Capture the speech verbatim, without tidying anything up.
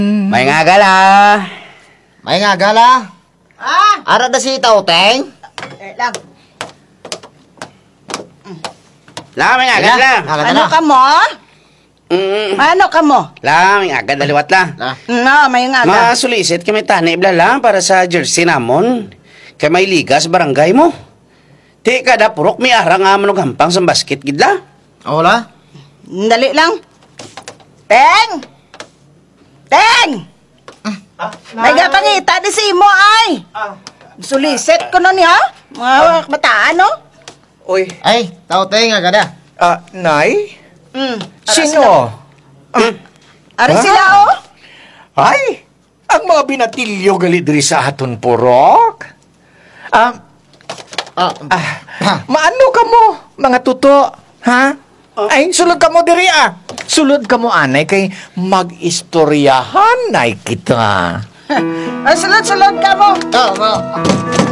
May nga gala. May nga gala. Ah, Ara da si Tauteng. eh lang. La, may nga gala. Agad Ano na. ka mo? Mm. Ano ka mo? La, may agad daliwat la. La. No, may nga ka. Masulisit kami tani ibla lang para sa jersey namon. Kay may liga sa barangay mo. Ti kada purok may ara nga manog hampang sa basket gidla. Ola. Dali lang. Teng! Teng! May gapangita di si mo ay. Sulisit ko nun ha? Mga bataan no? Uy, Ay, Tauteng agad na. ah, Nay? Mm. Ara Sino? sila- Ari sila oh. Ay, ang mga binatilyo gali diri sa aton purok. Ah, Ah, ah, ha. maano ka mo, mga tuto? Ha? Ay, sulod ka mo diri ah. Sulod ka mo anay kay mag-istoryahan nay kita. Ay, sulod-sulod ka mo. Oh, oh.